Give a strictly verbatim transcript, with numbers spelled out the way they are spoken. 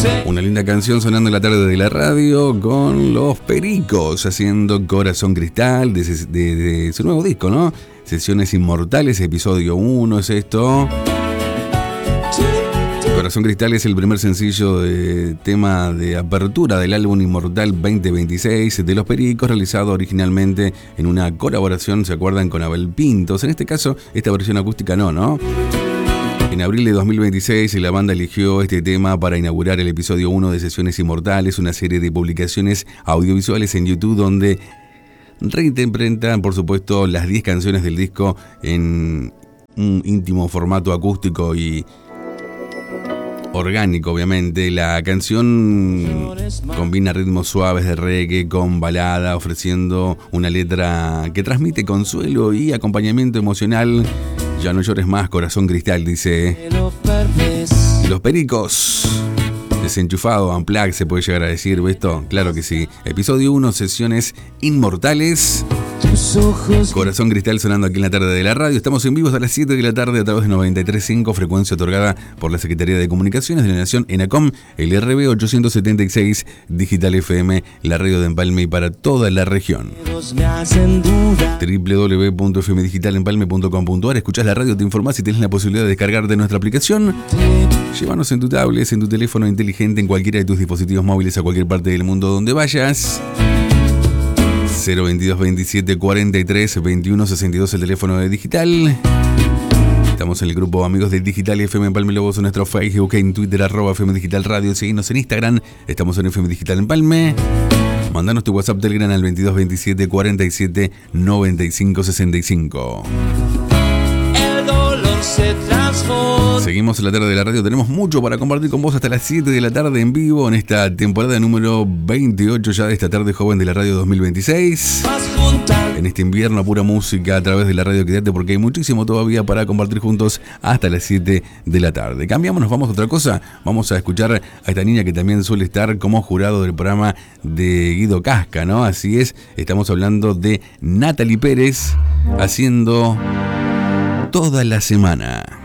Una linda canción sonando en la tarde de la radio con Los Pericos haciendo Corazón Cristal de, de, de su nuevo disco, ¿no? Sesiones Inmortales, episodio uno es esto. Corazón Cristal es el primer sencillo de tema de apertura del álbum Inmortal veinte veintiséis de Los Pericos, realizado originalmente en una colaboración, ¿se acuerdan?, con Abel Pintos. En este caso, esta versión acústica no, ¿no? En abril de dos mil veintiséis, la banda eligió este tema para inaugurar el episodio uno de Sesiones Inmortales, una serie de publicaciones audiovisuales en YouTube donde reinterpretan, por supuesto, las diez canciones del disco en un íntimo formato acústico y orgánico, obviamente. La canción combina ritmos suaves de reggae con balada, ofreciendo una letra que transmite consuelo y acompañamiento emocional. Ya no llores más, Corazón Cristal, dice. Los Pericos. Desenchufado, unplugged, se puede llegar a decir, ¿esto? Claro que sí. Episodio uno, Sesiones Inmortales. Corazón Cristal sonando aquí en la tarde de la radio. Estamos en vivo hasta las siete de la tarde a través de noventa y tres punto cinco, frecuencia otorgada por la Secretaría de Comunicaciones de la Nación, ENACOM, el R B ochocientos setenta y seis, Digital F M, la radio de Empalme y para toda la región. doble u doble u doble u punto f m digital empalme punto com punto a r. Escuchás la radio, te informás y tenés la posibilidad de descargar de nuestra aplicación. Llévanos en tu tablet, en tu teléfono inteligente, en cualquiera de tus dispositivos móviles a cualquier parte del mundo donde vayas. cero veintidós veintisiete cuarenta y tres veintiuno sesenta y dos el teléfono de Digital. Estamos en el grupo Amigos de Digital F M Empalme Lobos en nuestro Facebook, en Twitter, arroba F M Digital Radio. Seguinos en Instagram, estamos en F M Digital Empalme. Mandanos tu WhatsApp Telegram al veintidós veintisiete cuarenta y siete noventa y cinco sesenta y cinco. El dolor se transforma. Seguimos en la tarde de la radio, tenemos mucho para compartir con vos hasta las siete de la tarde en vivo en esta temporada número veintiocho ya de esta tarde joven de la radio dos mil veintiséis. En este invierno pura música a través de la radio, quédate porque hay muchísimo todavía para compartir juntos hasta las siete de la tarde. Cambiamos, nos vamos a otra cosa, vamos a escuchar a esta niña que también suele estar como jurado del programa de Guido Casca, ¿no? Así es, estamos hablando de Natalie Pérez haciendo Toda la Semana.